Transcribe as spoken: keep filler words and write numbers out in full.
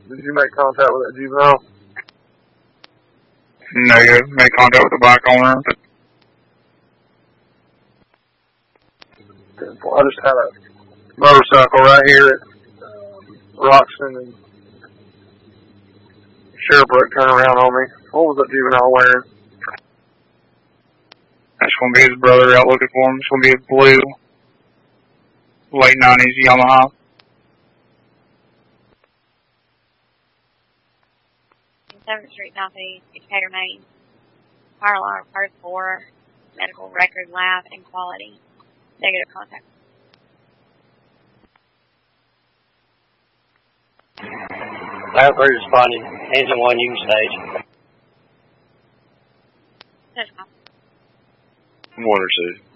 Did you make contact with that juvenile? Negative. Made contact with the bike owner. I just had a motorcycle right here at Roxton and Sherbrooke turn around on me. What was that juvenile wearing? That's going to be his brother out looking for him. It's going to be a blue, late nineties Yamaha. seventh Street Southeast, Decatur, Maine. Fire alarm, first floor, medical record, lab, and quality. Negative contact. Lab three responding. Engine one, Union Stage. Touch. One or two.